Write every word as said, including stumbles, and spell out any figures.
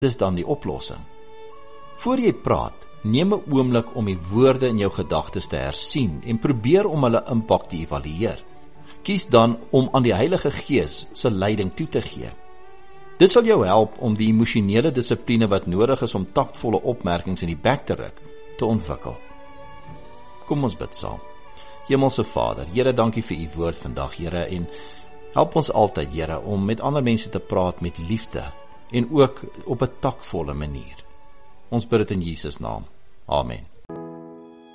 Dis dan die oplossing. Voor jy praat, neem 'n oomblik om die woorde in jou gedagtes te hersien en probeer om hulle impak te evalueer. Kies dan om aan die Heilige Gees se leiding toe te gee. Dit sal jou help om die emosionele dissipline wat nodig is om taktvolle opmerkings in die bek te ruk, te ontwikkel. Kom ons bid saam. Hemelse Vader, Here, dankie vir u woord vandag, Here, en help ons altyd, Here, om met ander mense te praat met liefde en ook op 'n takvolle manier. Ons bid dit in Jesus naam. Amen.